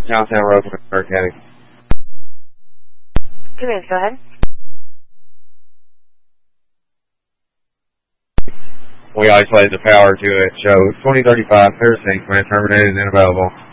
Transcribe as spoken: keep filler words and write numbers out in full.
Johnstown Road, Burke County. Two minutes, go ahead. We isolated the power to it. Show twenty thirty-five, thirty-six, man, terminated and unavailable.